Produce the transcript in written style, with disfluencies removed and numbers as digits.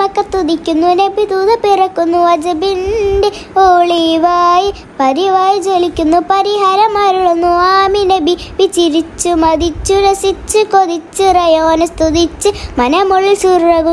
മക്കത്തുദിക്കുന്നു നബി ദൂത പിറക്കുന്നു അജബിൻ്റെ ഒളിവായി പരിവായി ജ്വലിക്കുന്നു പരിഹാരം അരുളുന്നു ആമി നബി ചിരിച്ചു മതിച്ചു രസിച്ച് കൊതിച്ച് റയോനെ സ്തുതിച്ച് മനമുള്ളിൽ സുറകും